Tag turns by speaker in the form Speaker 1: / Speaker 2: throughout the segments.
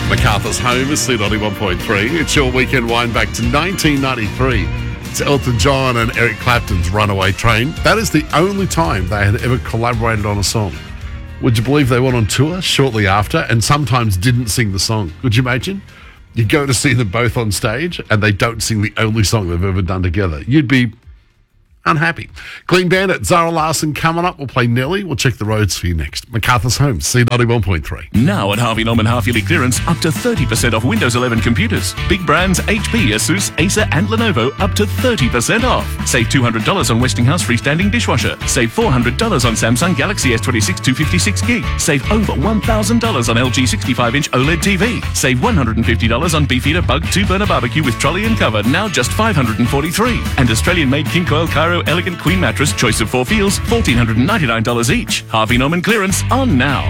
Speaker 1: MacArthur's home is C91.3. It's your weekend wind back to 1993. It's Elton John and Eric Clapton's Runaway Train. That is the only time they had ever collaborated on a song. Would you believe they went on tour shortly after and sometimes didn't sing the song? Could you imagine? You go to see them both on stage and they don't sing the only song they've ever done together. You'd be unhappy. Clean Bandit, Zara Larsson coming up. We'll play Nelly. We'll check the roads for you next. MacArthur's home, C91.3.
Speaker 2: Now at Harvey Norman half-yearly clearance, up to 30% off Windows 11 computers. Big brands HP, Asus, Acer and Lenovo up to 30% off. Save $200 on Westinghouse freestanding dishwasher. Save $400 on Samsung Galaxy S26 256GB. Save over $1,000 on LG 65-inch OLED TV. Save $150 on Beefeater Bug 2-burner barbecue with trolley and cover, now just $543. And Australian-made King Coil Cairo Elegant Queen Mattress, choice of 4 feels, $1,499 each. Harvey Norman clearance on now.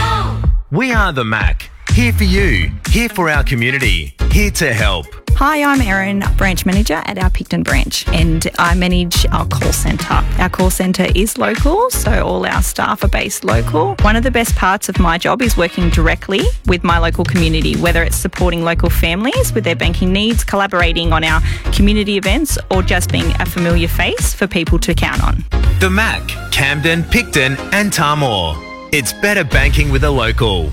Speaker 3: We are the Mac. Here for you. Here for our community. Here to help.
Speaker 4: Hi, I'm Erin, branch manager at our Picton branch, and I manage our call centre. Our call centre is local, so all our staff are based local. One of the best parts of my job is working directly with my local community, whether it's supporting local families with their banking needs, collaborating on our community events, or just being a familiar face for people to count on.
Speaker 3: The Mac, Camden, Picton and Tamor. It's better banking with a local.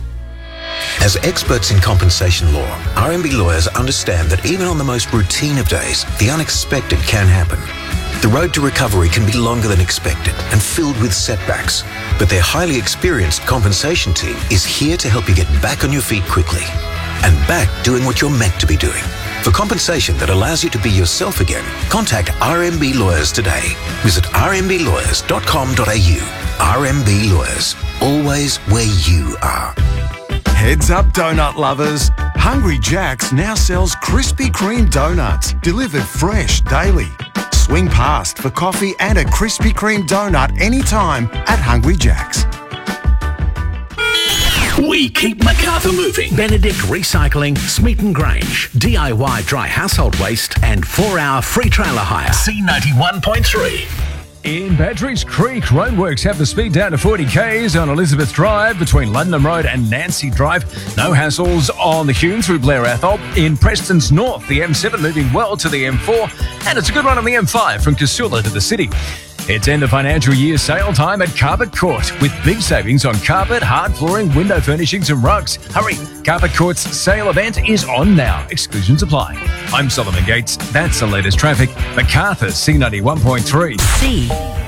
Speaker 5: As experts in compensation law, RMB lawyers understand that even on the most routine of days, the unexpected can happen. The road to recovery can be longer than expected and filled with setbacks, but their highly experienced compensation team is here to help you get back on your feet quickly and back doing what you're meant to be doing. For compensation that allows you to be yourself again, contact RMB Lawyers today. Visit rmblawyers.com.au. RMB Lawyers, always where you are.
Speaker 6: Heads up, donut lovers. Hungry Jack's now sells Krispy Kreme donuts, delivered fresh daily. Swing past for coffee and a Krispy Kreme donut anytime at Hungry Jack's.
Speaker 7: We keep MacArthur moving. Benedict Recycling, Smeaton Grange, DIY dry household waste and 4-hour free trailer hire. C91.3.
Speaker 8: In Patrick's Creek, roadworks have the speed down to 40 k's on Elizabeth Drive between London Road and Nancy Drive. No hassles on the Hume through Blair Athol. In Preston's North, the M7 moving well to the M4, and it's a good run on the M5 from Casula to the city. It's end of financial year sale time at Carpet Court with big savings on carpet, hard flooring, window furnishings and rugs. Hurry, Carpet Court's sale event is on now. Exclusions apply. I'm Solomon Gates. That's the latest traffic. MacArthur, C91.3.